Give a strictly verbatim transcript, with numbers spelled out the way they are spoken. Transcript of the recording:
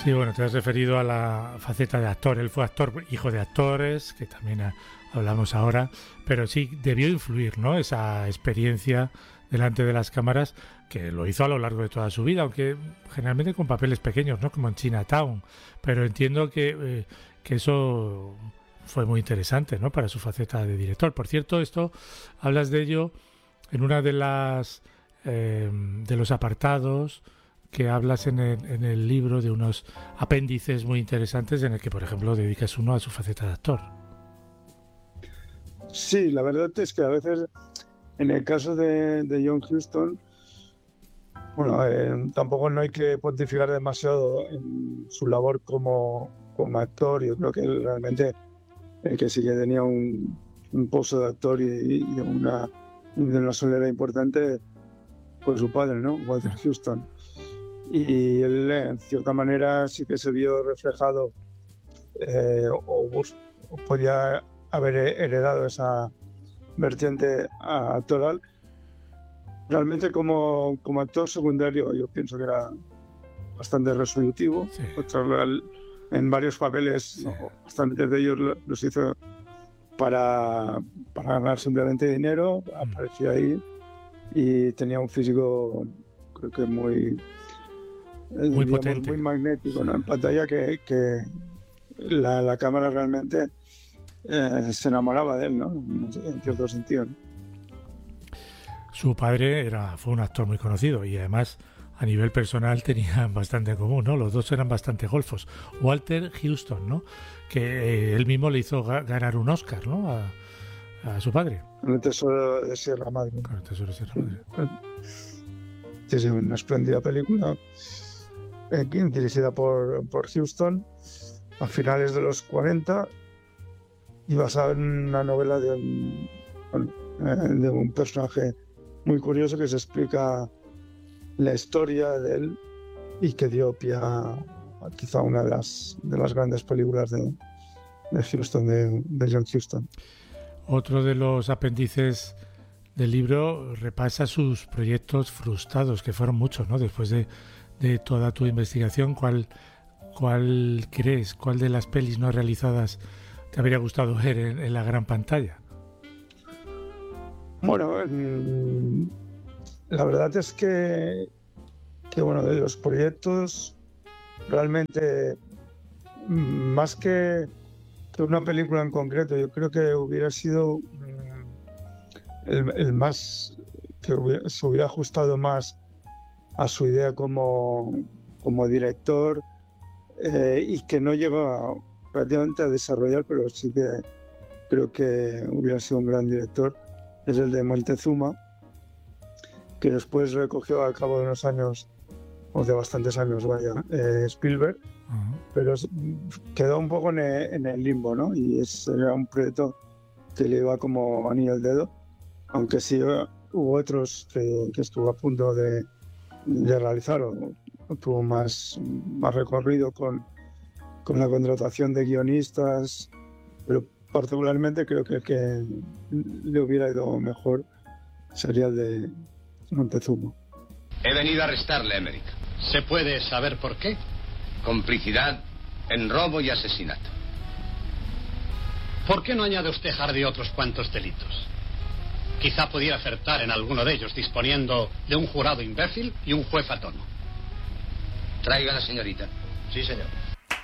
Sí, bueno, te has referido a la faceta de actor. Él fue actor, hijo de actores, que también a, hablamos ahora, pero sí debió influir, ¿no? Esa experiencia delante de las cámaras, que lo hizo a lo largo de toda su vida, aunque generalmente con papeles pequeños, ¿no? Como en Chinatown. Pero entiendo que, eh, que eso fue muy interesante, ¿no? Para su faceta de director. Por cierto, esto hablas de ello en una de las eh, de los apartados que hablas en el, en el libro, de unos apéndices muy interesantes en el que, por ejemplo, dedicas uno a su faceta de actor. Sí, la verdad es que a veces, en el caso de, de John Huston, bueno, eh, tampoco no hay que pontificar demasiado en su labor como, como actor. Yo creo que él realmente eh, que sí que tenía un, un pozo de actor y, y de una, de una solera importante, pues su padre, ¿no? Walter Huston. Y él, en cierta manera, sí que se vio reflejado eh, o, o podía haber heredado esa vertiente actoral. Realmente como, como actor secundario yo pienso que era bastante resolutivo. Sí. En varios papeles, sí. No, bastantes de ellos los hizo para, para ganar simplemente dinero. Mm. Aparecía ahí y tenía un físico, creo que muy... muy digamos, potente, muy magnético, sí. ¿No? En pantalla que, que la, la cámara realmente eh, se enamoraba de él, ¿no? En cierto sentido, ¿no? Su padre era, fue un actor muy conocido y además a nivel personal tenían bastante en común, ¿no? Los dos eran bastante golfos. Walter Huston, ¿no? Que eh, él mismo le hizo ga- ganar un Oscar, ¿no? A, a su padre. El Tesoro de Sierra Madre. Claro, el Tesoro de Sierra Madre. Sí, sí, una espléndida película eh, dirigida por, por Huston a finales de los cuarenta y basada en una novela de un, eh, de un personaje muy curioso que se explica la historia de él y que dio pie a, a quizá una de las, de las grandes películas de, de Huston, de, de John Huston. Otro de los apéndices del libro repasa sus proyectos frustrados, que fueron muchos, ¿no? Después de, de toda tu investigación, ¿cuál, cuál crees, cuál de las pelis no realizadas te habría gustado ver en, en la gran pantalla? Bueno, mmm, la verdad es que, que, bueno, de los proyectos, realmente, más que, que una película en concreto, yo creo que hubiera sido mmm, el, el más, que hubiera, se hubiera ajustado más a su idea como, como director eh, y que no llegó prácticamente a desarrollar, pero sí que creo que hubiera sido un gran director. Es el de Montezuma, que después recogió al cabo de unos años, o de bastantes años, vaya, eh, Spielberg, uh-huh. Pero quedó un poco en el, en el limbo, ¿no? Y es, era un proyecto que le iba como anillo al dedo, aunque sí hubo otros que, que estuvo a punto de, de realizar, o, o tuvo más, más recorrido con, con la contratación de guionistas, pero particularmente creo que el que le hubiera ido mejor sería el de Montezuma. He venido a arrestarle, Emmerich. ¿Se puede saber por qué? Complicidad en robo y asesinato. ¿Por qué no añade usted, Hardy, otros cuantos delitos? Quizá pudiera acertar en alguno de ellos, disponiendo de un jurado imbécil y un juez a tono. Traiga a la señorita. Sí, señor.